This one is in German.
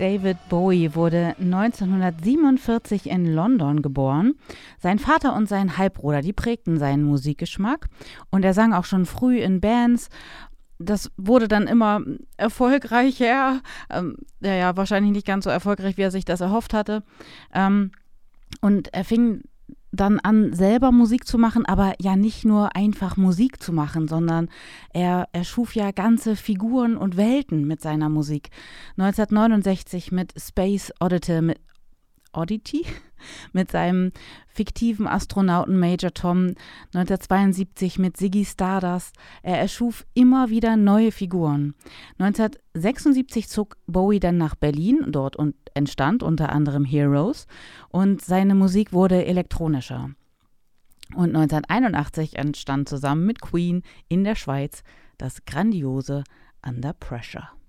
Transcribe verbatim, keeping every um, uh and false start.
David Bowie wurde neunzehnhundertsiebenundvierzig in London geboren. Sein Vater und sein Halbbruder, die prägten seinen Musikgeschmack und er sang auch schon früh in Bands. Das wurde dann immer erfolgreicher, ähm, ja, ja, wahrscheinlich nicht ganz so erfolgreich, wie er sich das erhofft hatte. Ähm, und er fing dann an, selber Musik zu machen, aber ja nicht nur einfach Musik zu machen, sondern er, er schuf ja ganze Figuren und Welten mit seiner Musik. neunzehnhundertneunundsechzig mit Space Oddity, mit Oddity, mit seinem fiktiven Astronauten Major Tom, neunzehnhundertzweiundsiebzig mit Ziggy Stardust. Er erschuf immer wieder neue Figuren. neunzehnhundertsechsundsiebzig zog Bowie dann nach Berlin, dort und entstand unter anderem Heroes und seine Musik wurde elektronischer. Und neunzehnhunderteinundachtzig entstand zusammen mit Queen in der Schweiz das grandiose Under Pressure.